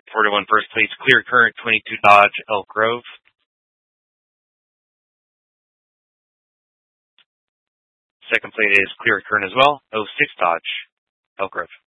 41 first plate's Clear Current 22 Dodge Elk Grove. Second plate is Clear Current as well, 06 Dodge Elk Grove.